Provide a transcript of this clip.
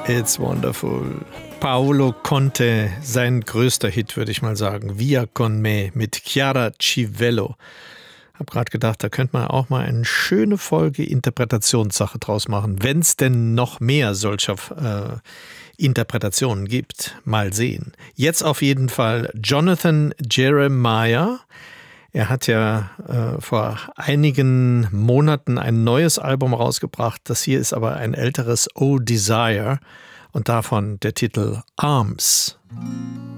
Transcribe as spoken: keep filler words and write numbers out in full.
It's wonderful. Paolo Conte, sein größter Hit, würde ich mal sagen. Via con me mit Chiara Civello. Hab gerade gedacht, da könnte man auch mal eine schöne Folge Interpretationssache draus machen, wenn es denn noch mehr solcher äh, Interpretationen gibt. Mal sehen. Jetzt auf jeden Fall Jonathan Jeremiah. Er hat ja äh, vor einigen Monaten ein neues Album rausgebracht. Das hier ist aber ein älteres Oh Desire und davon der Titel Arms.